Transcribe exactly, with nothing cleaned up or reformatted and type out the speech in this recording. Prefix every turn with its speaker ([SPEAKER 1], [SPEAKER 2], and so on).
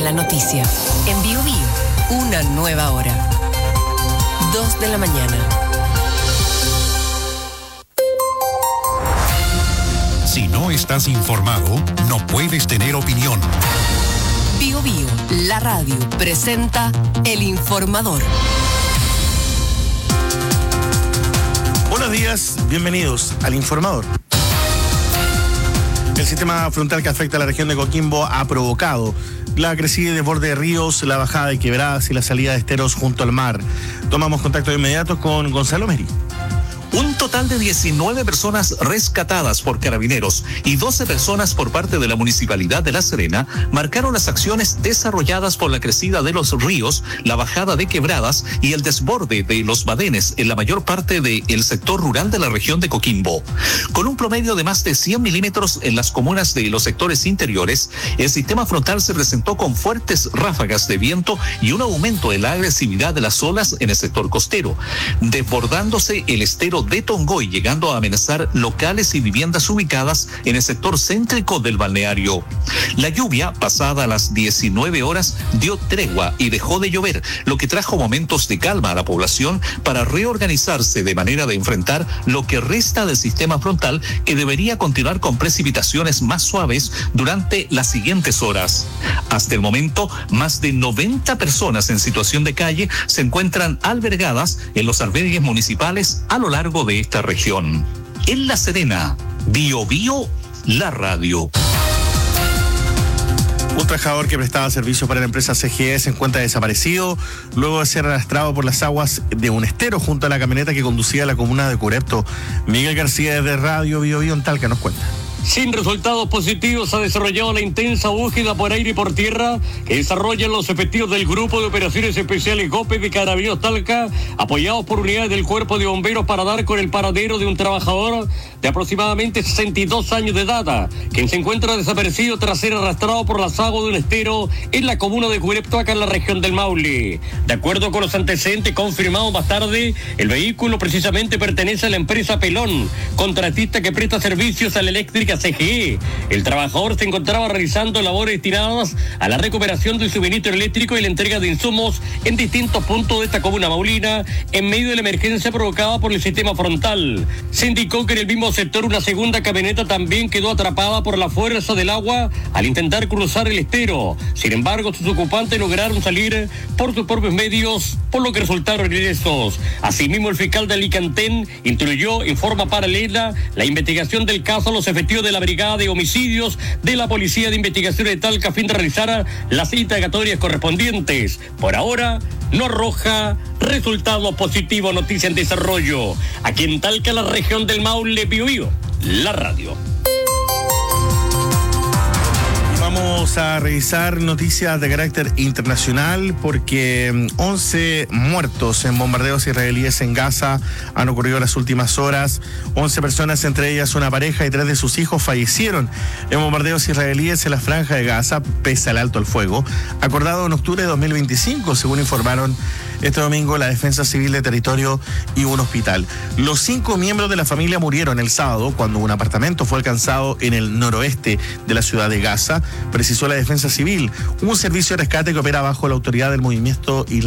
[SPEAKER 1] en la noticia. En Bio Bio, una nueva hora. Dos de la mañana.
[SPEAKER 2] Si no estás informado, no puedes tener opinión.
[SPEAKER 1] Bio Bio, la radio, presenta El Informador.
[SPEAKER 3] Buenos días, bienvenidos al Informador. El sistema frontal que afecta a la región de Coquimbo ha provocado la crecida y desborde de ríos, la bajada de quebradas y la salida de esteros junto al mar. Tomamos contacto de inmediato con Gonzalo Meri.
[SPEAKER 4] Un total de diecinueve personas rescatadas por carabineros y doce personas por parte de la Municipalidad de La Serena marcaron las acciones desarrolladas por la crecida de los ríos, la bajada de quebradas y el desborde de los badenes en la mayor parte del sector rural de la región de Coquimbo. Con un promedio de más de cien milímetros en las comunas de los sectores interiores, el sistema frontal se presentó con fuertes ráfagas de viento y un aumento en la agresividad de las olas en el sector costero, desbordándose el estero de Tongoy, llegando a amenazar locales y viviendas ubicadas en el sector céntrico del balneario. La lluvia, pasada a las diecinueve horas, dio tregua y dejó de llover, lo que trajo momentos de calma a la población para reorganizarse de manera de enfrentar lo que resta del sistema frontal, que debería continuar con precipitaciones más suaves durante las siguientes horas. Hasta el momento, más de noventa personas en situación de calle se encuentran albergadas en los albergues municipales a lo largo de esta región. En La Serena, Bio Bio, la radio.
[SPEAKER 3] Un trabajador que prestaba servicio para la empresa C G E se encuentra desaparecido luego de ser arrastrado por las aguas de un estero junto a la camioneta que conducía a la comuna de Curepto. Miguel García desde Radio Bio Bio en Talca nos cuenta.
[SPEAKER 5] Sin resultados positivos, ha desarrollado la intensa búsqueda por aire y por tierra que desarrollan los efectivos del Grupo de Operaciones Especiales GOPE de Carabineros Talca, apoyados por unidades del Cuerpo de Bomberos, para dar con el paradero de un trabajador de aproximadamente sesenta y dos años de edad, quien se encuentra desaparecido tras ser arrastrado por las aguas de un estero en la comuna de Curepto, acá en la región del Maule. De acuerdo con los antecedentes confirmados más tarde, el vehículo precisamente pertenece a la empresa Pelón, contratista que presta servicios a la eléctrica C G E. El trabajador se encontraba realizando labores destinadas a la recuperación del suministro eléctrico y la entrega de insumos en distintos puntos de esta comuna maulina en medio de la emergencia provocada por el sistema frontal. Se indicó que en el mismo sector una segunda camioneta también quedó atrapada por la fuerza del agua al intentar cruzar el estero. Sin embargo, sus ocupantes lograron salir por sus propios medios, por lo que resultaron ilesos. Asimismo, el fiscal de Alicantén instruyó en forma paralela la investigación del caso a los efectivos de la Brigada de Homicidios de la Policía de Investigación de Talca a fin de realizar las indagatorias correspondientes. Por ahora, no arroja resultados positivos. Noticia en desarrollo. Aquí en Talca, la región del Maule, Bio Bio, la radio.
[SPEAKER 3] Vamos a revisar noticias de carácter internacional porque once muertos en bombardeos israelíes en Gaza han ocurrido en las últimas horas. once personas, entre ellas una pareja y tres de sus hijos, fallecieron en bombardeos israelíes en la franja de Gaza, pese al alto al fuego, acordado en octubre de dos mil veinticinco, según informaron este domingo la Defensa Civil de Territorio y un hospital. Los cinco miembros de la familia murieron el sábado cuando un apartamento fue alcanzado en el noroeste de la ciudad de Gaza, precisó la Defensa Civil, un servicio de rescate que opera bajo la autoridad del movimiento islámico